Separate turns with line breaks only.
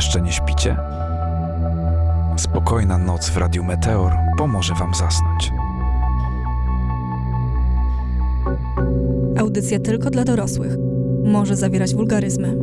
Jeszcze nie śpicie? Spokojna noc w Radiu Meteor pomoże wam zasnąć.
Audycja tylko dla dorosłych. Może zawierać wulgaryzmy.